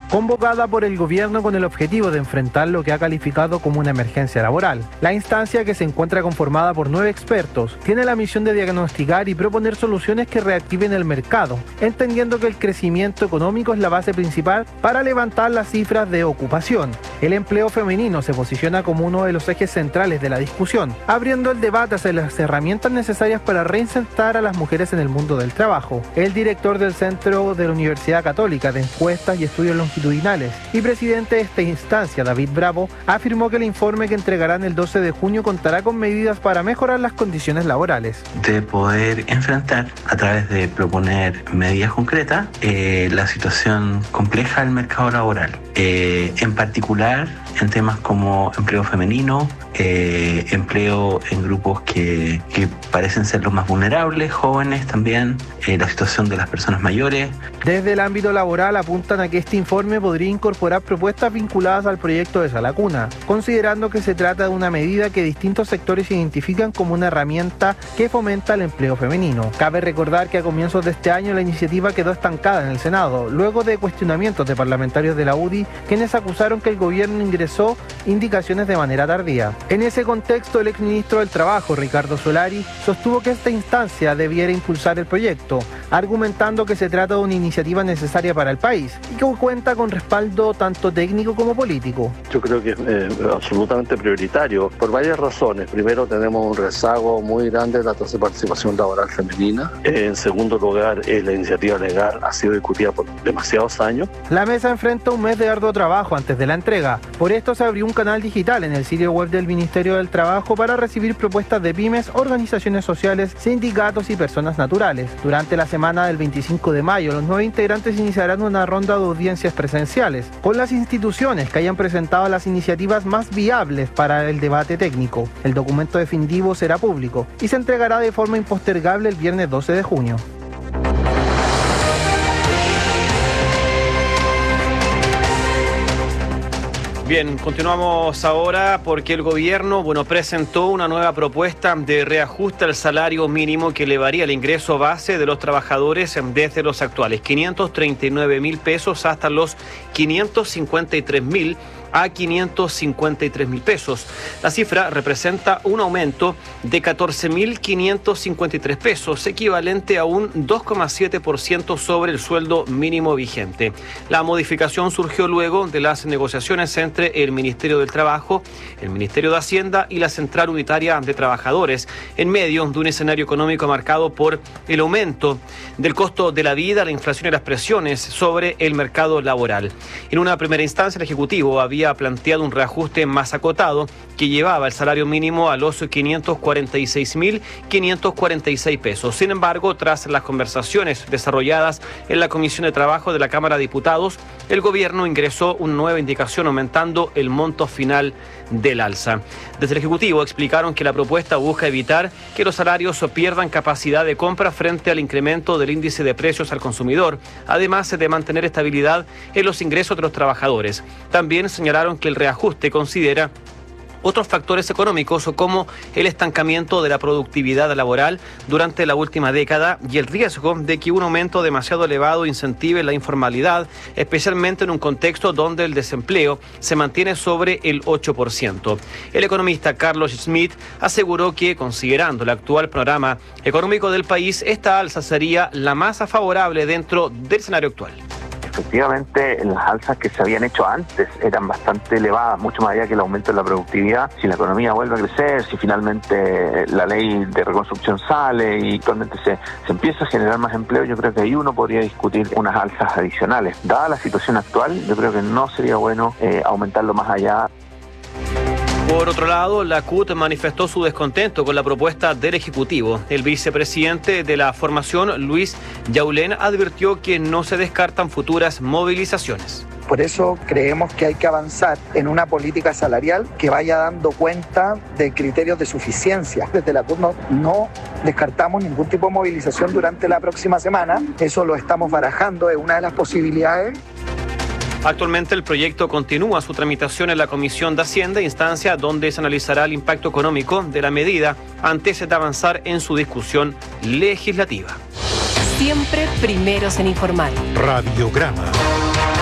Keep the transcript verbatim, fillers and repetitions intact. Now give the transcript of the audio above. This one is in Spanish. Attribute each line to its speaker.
Speaker 1: convocada por el gobierno con el objetivo de enfrentar lo que ha calificado como una emergencia laboral. La instancia, que se encuentra conformada por nueve expertos, tiene la misión de diagnosticar y proponer soluciones que reactiven el mercado, entendiendo que el crecimiento económico es la base principal para levantar las cifras de ocupación. El empleo femenino se posiciona como uno de los ejes centrales de la discusión, abriendo el debate hacia las herramientas necesarias para reinsertar a las mujeres en el mundo del trabajo. El director del Centro de la Universidad Católica de Encuestas y Estudios Longitudinales y presidente de esta instancia, David Bravo, afirmó que el informe que entregarán el doce de junio contará con medidas para mejorar las condiciones laborales.
Speaker 2: De poder enfrentar, a través de proponer medidas concretas, eh, la situación compleja del mercado laboral. Eh, en particular, en temas como empleo femenino, eh, empleo en grupos que, que parecen ser los más vulnerables, jóvenes también, eh, la situación de las personas mayores.
Speaker 1: Desde el ámbito laboral apuntan a que este informe podría incorporar propuestas vinculadas al proyecto de Sala Cuna, considerando que se trata de una medida que distintos sectores identifican como una herramienta que fomenta el empleo femenino. Cabe recordar que a comienzos de este año la iniciativa quedó estancada en el Senado, luego de cuestionamientos de parlamentarios de la U D I, quienes acusaron que el gobierno ingresó indicaciones de manera tardía. En ese contexto, el exministro del Trabajo, Ricardo Solari, sostuvo que esta instancia debiera impulsar el proyecto, argumentando que se trata de una iniciativa necesaria para el país y que cuenta con respaldo tanto técnico como político.
Speaker 3: Yo creo que es eh, absolutamente prioritario por varias razones. Primero, tenemos un rezago muy grande de la tasa de participación laboral femenina. Eh, en segundo lugar, eh, la iniciativa legal ha sido discutida por demasiados años.
Speaker 1: La mesa enfrenta un mes de arduo trabajo antes de la entrega. Por esto se abrió un canal digital en el sitio web del Ministerio del Trabajo para recibir propuestas de pymes, organizaciones sociales, sindicatos y personas naturales. Durante la semana del veinticinco de mayo, los nueve integrantes iniciarán una ronda de audiencias presenciales con las instituciones que hayan presentado las iniciativas más viables para el debate técnico. El documento definitivo será público y se entregará de forma impostergable el viernes doce de junio.
Speaker 4: Bien, continuamos ahora porque el gobierno, bueno, presentó una nueva propuesta de reajuste al salario mínimo que elevaría el ingreso base de los trabajadores desde los actuales quinientos treinta y nueve mil pesos hasta los quinientos cincuenta y tres mil a quinientos cincuenta y tres mil pesos. La cifra representa un aumento de catorce mil quinientos cincuenta y tres pesos, equivalente a un dos coma siete por ciento sobre el sueldo mínimo vigente. La modificación surgió luego de las negociaciones entre el Ministerio del Trabajo, el Ministerio de Hacienda y la Central Unitaria de Trabajadores, en medio de un escenario económico marcado por el aumento del costo de la vida, la inflación y las presiones sobre el mercado laboral. En una primera instancia, el Ejecutivo había había planteado un reajuste más acotado que llevaba el salario mínimo a los quinientos cuarenta y seis mil quinientos cuarenta y seis pesos. Sin embargo, tras las conversaciones desarrolladas en la Comisión de Trabajo de la Cámara de Diputados, el gobierno ingresó una nueva indicación aumentando el monto final del alza. Desde el Ejecutivo explicaron que la propuesta busca evitar que los salarios pierdan capacidad de compra frente al incremento del índice de precios al consumidor, además de mantener estabilidad en los ingresos de los trabajadores. También señalaron que el reajuste considera otros factores económicos como el estancamiento de la productividad laboral durante la última década y el riesgo de que un aumento demasiado elevado incentive la informalidad, especialmente en un contexto donde el desempleo se mantiene sobre el ocho por ciento. El economista Carlos Schmitt aseguró que, considerando el actual panorama económico del país, esta alza sería la más favorable dentro del escenario actual.
Speaker 5: Efectivamente, las alzas que se habían hecho antes eran bastante elevadas, mucho más allá que el aumento de la productividad. Si la economía vuelve a crecer, si finalmente la ley de reconstrucción sale y actualmente se, se empieza a generar más empleo, yo creo que ahí uno podría discutir unas alzas adicionales. Dada la situación actual, yo creo que no sería bueno eh, aumentarlo más allá.
Speaker 4: Por otro lado, la C U T manifestó su descontento con la propuesta del Ejecutivo. El vicepresidente de la formación, Luis Yaulén, advirtió que no se descartan futuras movilizaciones.
Speaker 6: Por eso creemos que hay que avanzar en una política salarial que vaya dando cuenta de criterios de suficiencia. Desde la C U T no, no descartamos ningún tipo de movilización durante la próxima semana. Eso lo estamos barajando, es una de las posibilidades.
Speaker 4: Actualmente el proyecto continúa su tramitación en la Comisión de Hacienda, instancia donde se analizará el impacto económico de la medida antes de avanzar en su discusión legislativa.
Speaker 7: Siempre primeros en informar.
Speaker 8: Radiograma.